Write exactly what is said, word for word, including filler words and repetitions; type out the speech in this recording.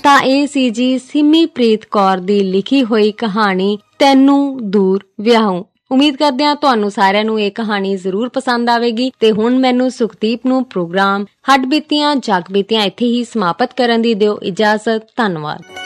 ਤਾਂ ਇਹ ਸੀ ਜੀ ਸਿਮੀਪ੍ਰੀਤ ਕੌਰ ਦੀ ਲਿਖੀ ਹੋਈ ਕਹਾਣੀ ਤੈਨੂੰ ਦੂਰ ਵਿਆਹੂੰ। ਉਮੀਦ ਕਰਦੇ ਹਾਂ ਤੁਹਾਨੂੰ ਸਾਰਿਆਂ ਨੂੰ ਇਹ ਕਹਾਣੀ ਜ਼ਰੂਰ ਪਸੰਦ ਆਵੇਗੀ। ਤੇ ਹੁਣ ਮੈਨੂੰ ਸੁਖਦੀਪ ਨੂੰ ਪ੍ਰੋਗਰਾਮ ਹੱਡ ਬੀਤੀਆਂ ਜਗ ਬੀਤੀਆਂ ਇੱਥੇ ਹੀ ਸਮਾਪਤ ਕਰਨ ਦੀ ਦਿਓ ਇਜਾਜ਼ਤ। ਧੰਨਵਾਦ।